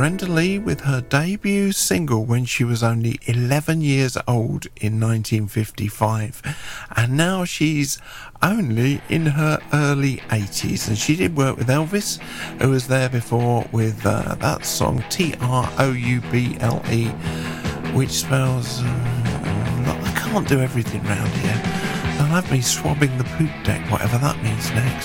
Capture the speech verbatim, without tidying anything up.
Brenda Lee with her debut single when she was only eleven years old in nineteen fifty-five, and now she's only in her early eighties, and she did work with Elvis, who was there before with uh, that song T R O U B L E, which spells uh, I can't do everything round here. They'll have me swabbing the poop deck, whatever that means next.